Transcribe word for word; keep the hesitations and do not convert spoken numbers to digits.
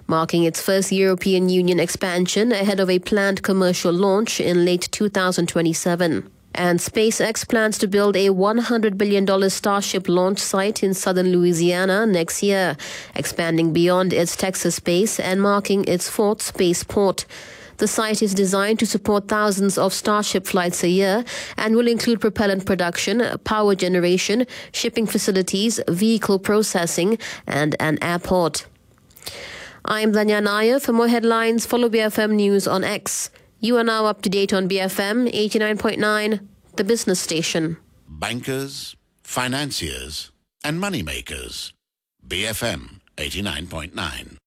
marking its first European Union expansion ahead of a planned commercial launch in late two thousand twenty-seven. And SpaceX plans to build a one hundred billion dollars Starship launch site in southern Louisiana next year, expanding beyond its Texas base and marking its fourth spaceport. The site is designed to support thousands of Starship flights a year and will include propellant production, power generation, shipping facilities, vehicle processing, and an airport. I'm Danya Nair. For more headlines, follow B F M News on X. You are now up to date on B F M eighty-nine point nine, the business station. Bankers, financiers, and moneymakers. B F M eighty-nine point nine.